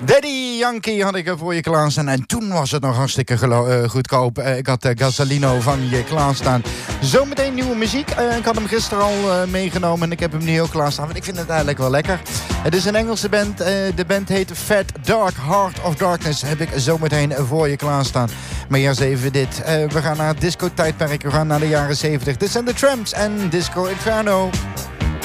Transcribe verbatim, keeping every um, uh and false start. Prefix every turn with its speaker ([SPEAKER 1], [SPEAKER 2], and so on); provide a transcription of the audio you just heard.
[SPEAKER 1] Daddy Yankee had ik er voor je klaarstaan. En toen was het nog hartstikke gelo- uh, goedkoop. Uh, ik had uh, Gasolino van je klaarstaan. Zometeen nieuwe muziek. Uh, ik had hem gisteren al uh, meegenomen. En ik heb hem nu ook klaarstaan. Want ik vind het eigenlijk wel lekker. Het is een Engelse band. Uh, de band heet Fat Dark. Heart of Darkness heb ik zometeen voor je klaarstaan. Maar eerst even dit. Uh, we gaan naar het disco-tijdperk. We gaan naar de jaren zeventig. Dit zijn de Tramps en Disco Inferno.